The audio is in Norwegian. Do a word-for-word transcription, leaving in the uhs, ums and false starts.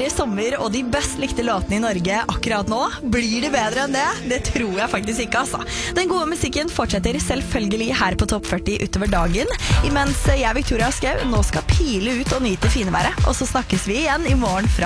ferie sommer og de best likte låtene i Norge akkurat nå. Blir det bedre enn det? Det tror jeg faktisk ikke, altså. Den gode musikken fortsetter selvfølgelig her på Topp førti utover dagen, imens jeg, Victoria Skau, nå skal pile ut og nyte fineværet. Og så snakkes vi igjen i morgen fra